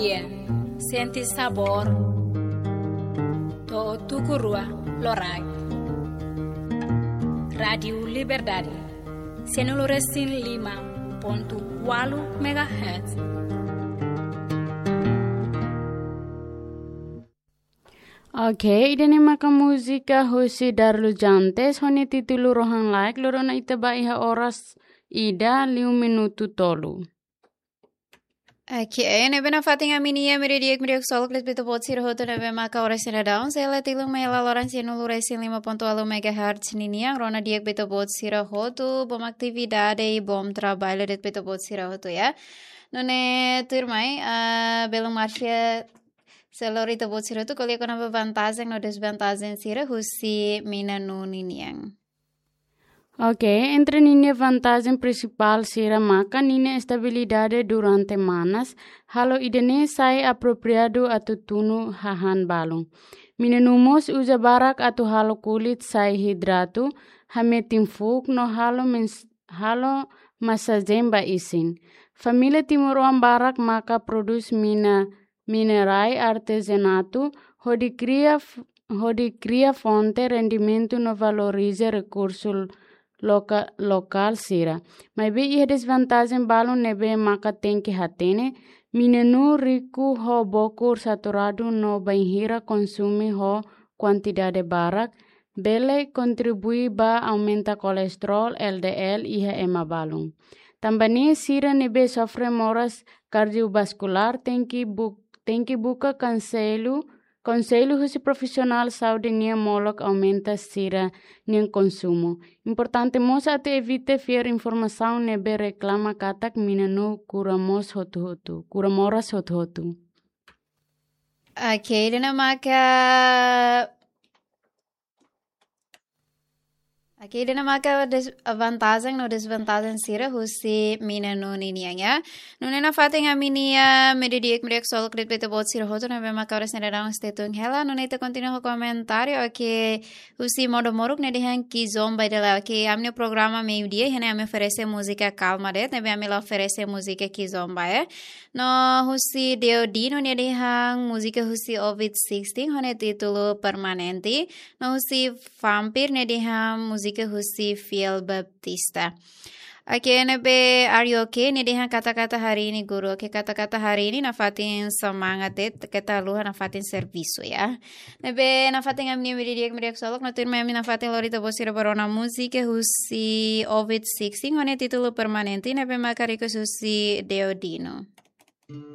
dia, senti sabor, to tukurua lorai. Radio Liberdade, 105.8 MHz. Oke, idene maka musika hosi darlu jantes honi titulu rohan like lorona itaba iha oras ida 5 minuto tolu. Oke, nebe na fating aminia meridiak meriak solok les bito bot sir hoto nebe maka oras sira daun sela tilung mela loran sinulu resin 5.8 MHz niniang rona diak bito bot sira hoto bom aktividade bom trabalho det bito bot sira hoto ya. None turmai belum marcia selorita bot sira tu kolia kona vantagem no desvantagem sira husi mina no niniang. Oke, entre nine vantagem principal sira maka nine estabilidade durante manas, halo idene sai apropriado atu tunu hahan balung. Minumos usa barak atu halo kulit sai hidratu, hametim fuk no halo masazemba isin. Familia timuruan barak maka produs minerai artesanatu, hodi cria fonte rendimento no valoriza recurso local sira. Mas be desvantagem balon nebe maka tenke hatene, minenu rico ho bokur saturado no banhira consumi ho quantidade barak, bele contribui ba aumenta colesterol LDL iha ema balon. Tambani sira nebe sofre moras cardiovascular tenki buka Conselho husi profissional saúde nia molok aumenta sira nia consumo. Importante mosa ate evite fier informação nebe reclama katak minanu kuramoras hotu. Oke, dina maka vantagem no desvantagem sira husi mina no ninianya. Nuna na fating aminia medidiak mediak solo kredit beta bot sira hoto na bema kauras na daang stetung hela. Nuna ita continue ho komentario oke husi modo moruk na dihan ki zomba dela oke amne programa meio dia hene ame oferece música calma det na ame la oferece música ki zomba no husi deodino na dihan música husi Ovid 16 hone titulo permanente no husi vampir na dihan música husi Fiel Baptista. Oke, nebe are you okay? Nedihan kata-kata hari ini guru. Oke, kata-kata hari ini nafatin semangat kita luha nafatin servisu ya. Nebe nafatin amni meridiak solok natur memi nafatin lorita bosira barona musika husi Ovid 16 hone titulo permanente nebe makariko husi Deodino.